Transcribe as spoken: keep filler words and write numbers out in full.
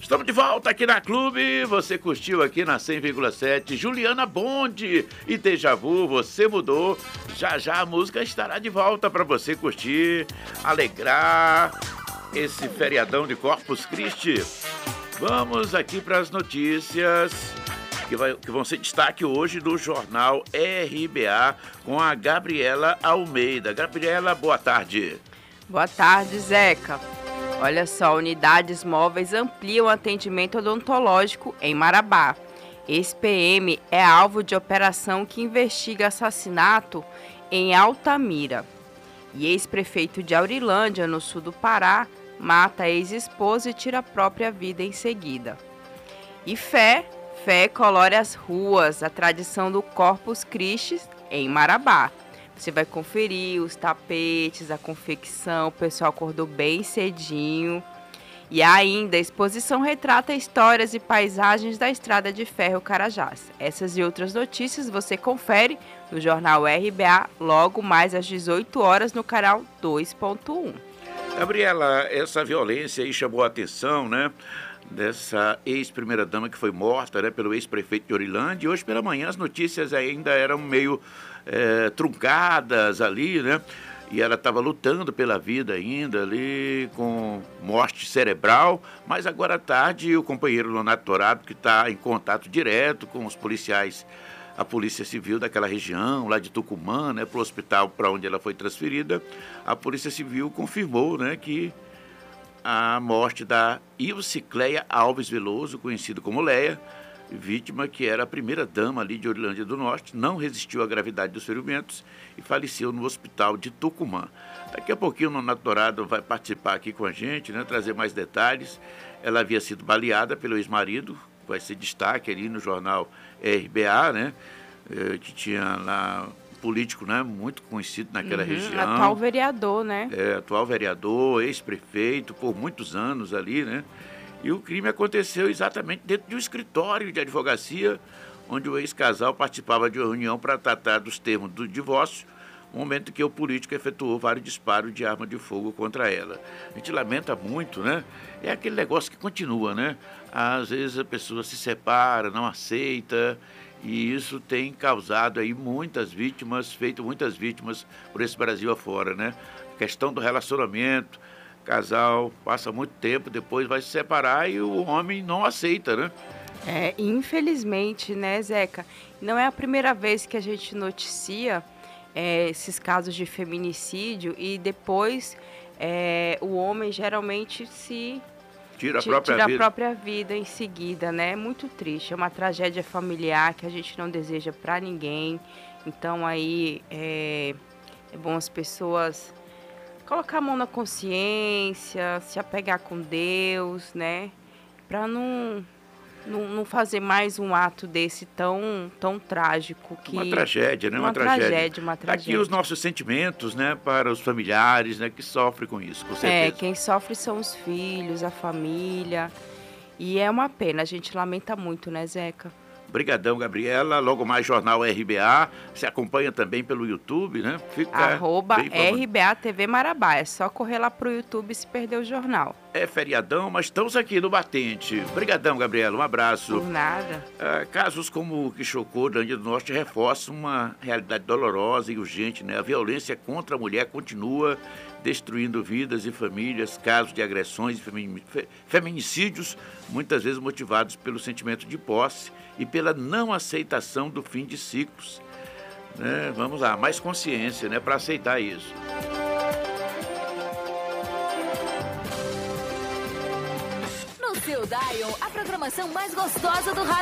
Estamos de volta aqui na Clube. Você curtiu aqui na cem vírgula sete. Juliana Bond e Deja Vu, Você Mudou. Já já a música estará de volta para você curtir, alegrar esse feriadão de Corpus Christi. Vamos aqui para as notícias que, vai, que vão ser destaque hoje do jornal R B A com a Gabriela Almeida. Gabriela, boa tarde. Boa tarde, Zeca. Olha só, unidades móveis ampliam o atendimento odontológico em Marabá. Ex-P M é alvo de operação que investiga assassinato em Altamira. E ex-prefeito de Aurilândia, no sul do Pará, mata a ex-esposa e tira a própria vida em seguida. E fé, fé colore as ruas, a tradição do Corpus Christi em Marabá. Você vai conferir os tapetes, a confecção, o pessoal acordou bem cedinho. E ainda, a exposição retrata histórias e paisagens da Estrada de Ferro Carajás. Essas e outras notícias você confere no Jornal R B A logo mais às dezoito horas no canal dois ponto um. Gabriela, essa violência aí chamou a atenção, né? Dessa ex-primeira-dama que foi morta, né, pelo ex-prefeito de Aurilândia. E hoje pela manhã as notícias ainda eram meio é, truncadas ali, né? E ela estava lutando pela vida ainda ali, com morte cerebral. Mas agora à tarde o companheiro Leonardo Torado, que está em contato direto com os policiais, a Polícia Civil daquela região, lá de Tucumã, né, para o hospital para onde ela foi transferida, a Polícia Civil confirmou, né, que a morte da Ilcicleia Alves Veloso, conhecido como Leia, vítima que era a primeira dama ali de Aurilândia do Norte, não resistiu à gravidade dos ferimentos e faleceu no hospital de Tucumã. Daqui a pouquinho o Leonardo Dourado vai participar aqui com a gente, né, trazer mais detalhes. Ela havia sido baleada pelo ex-marido, vai ser destaque ali no jornal R B A, né, que tinha lá político, né, muito conhecido naquela uhum, região. Atual vereador, né? É, atual vereador, ex-prefeito, por muitos anos ali, né? E o crime aconteceu exatamente dentro de um escritório de advocacia, onde o ex-casal participava de uma reunião para tratar dos termos do divórcio, no momento que o político efetuou vários disparos de arma de fogo contra ela. A gente lamenta muito, né? É aquele negócio que continua, né? Às vezes a pessoa se separa, não aceita, e isso tem causado aí muitas vítimas, feito muitas vítimas por esse Brasil afora, né? A questão do relacionamento, casal passa muito tempo, depois vai se separar e o homem não aceita, né? É, infelizmente, né, Zeca? Não é a primeira vez que a gente noticia é, esses casos de feminicídio e depois é, o homem geralmente se Tira a própria tira vida. a própria vida em seguida, né? É muito triste, é uma tragédia familiar que a gente não deseja para ninguém. Então aí é, é bom as pessoas colocar a mão na consciência, se apegar com Deus, né? Para não, não, não fazer mais um ato desse tão, tão trágico. Que... Uma tragédia, né? Uma, uma tragédia, tragédia. uma tragédia. Aqui os nossos sentimentos, né? Para os familiares, né? Que sofrem com isso, com certeza. É, quem sofre são os filhos, a família. E é uma pena, a gente lamenta muito, né, Zeca? Obrigadão, Gabriela. Logo mais Jornal R B A. Você acompanha também pelo YouTube, né? Fica Arroba bem informado. R B A T V Marabá. É só correr lá pro YouTube e se perder o jornal. É feriadão, mas estamos aqui no Batente. Obrigadão, Gabriela. Um abraço. Por nada. Ah, casos como o que chocou o Rio do Norte reforçam uma realidade dolorosa e urgente, né? A violência contra a mulher continua destruindo vidas e famílias, casos de agressões e feminicídios, muitas vezes motivados pelo sentimento de posse e pela não aceitação do fim de ciclos. Né? Vamos lá, mais consciência, né, para aceitar isso. No seu dial, a programação mais gostosa do rádio.